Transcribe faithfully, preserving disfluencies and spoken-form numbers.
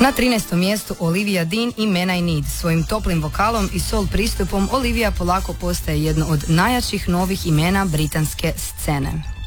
Na trinaestom mjestu Olivia Dean i Man I Need. Svojim toplim vokalom i soul pristupom Olivia polako postaje jedno od najjačih novih imena britanske scene.